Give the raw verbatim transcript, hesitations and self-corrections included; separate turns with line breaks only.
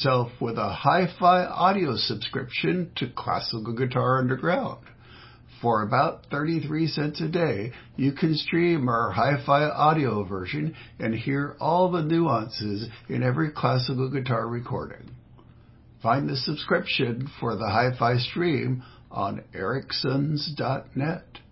yourself with a hi-fi audio subscription to Classical Guitar Underground. For about thirty-three cents a day, you can stream our hi-fi audio version and hear all the nuances in every classical guitar recording. Find the subscription for the hi-fi stream on Ericsons dot net.